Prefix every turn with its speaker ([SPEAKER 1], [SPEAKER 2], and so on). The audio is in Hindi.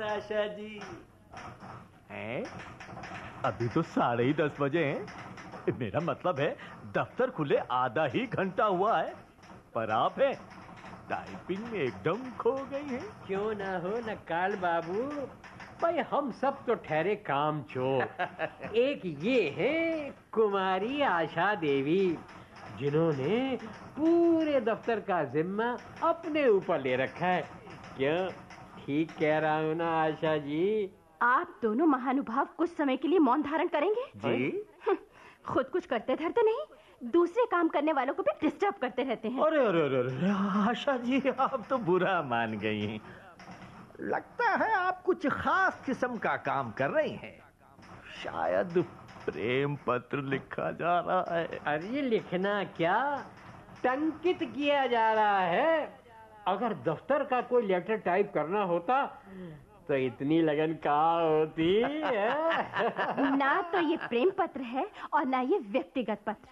[SPEAKER 1] आशा जी।
[SPEAKER 2] हैं? अभी तो 10:30 बजे हैं। मेरा मतलब है दफ्तर खुले आधा ही घंटा हुआ है, पर आप हैं टाइपिंग में एकदम खो गई हैं।
[SPEAKER 1] क्यों ना हो नक्काल बाबू, भाई हम सब तो ठहरे काम चोर। एक ये है कुमारी आशा देवी, जिन्होंने पूरे दफ्तर का जिम्मा अपने ऊपर ले रखा है। क्यों, ठीक कह रहा हूँ ना आशा जी?
[SPEAKER 3] आप दोनों महानुभाव कुछ समय के लिए मौन धारण करेंगे
[SPEAKER 2] जी?
[SPEAKER 3] खुद कुछ करते धरते नहीं, दूसरे काम करने वालों को भी डिस्टर्ब करते रहते हैं।
[SPEAKER 2] अरे अरे अरे अरे, आशा जी आप तो बुरा मान गई। लगता है आप कुछ खास किस्म का काम कर रही हैं। शायद प्रेम पत्र लिखा जा रहा है।
[SPEAKER 1] अरे लिखना क्या, टंकित किया जा रहा है। अगर दफ्तर का कोई लेटर टाइप करना होता तो इतनी लगन कहाँ होती है?
[SPEAKER 3] ना तो ये प्रेम पत्र है और ना ये व्यक्तिगत पत्र।